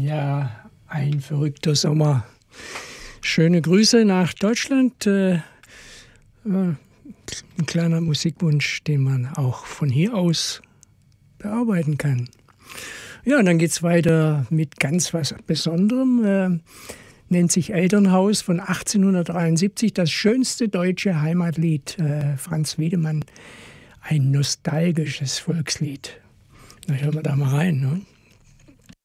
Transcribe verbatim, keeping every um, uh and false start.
Ja, ein verrückter Sommer. Schöne Grüße nach Deutschland. Äh, ein kleiner Musikwunsch, den man auch von hier aus bearbeiten kann. Ja, und dann geht es weiter mit ganz was Besonderem. Äh, nennt sich Elternhaus von achtzehnhundertdreiundsiebzig, das schönste deutsche Heimatlied. Äh, Franz Wiedemann, ein nostalgisches Volkslied. Na, hören wir da mal rein, ne?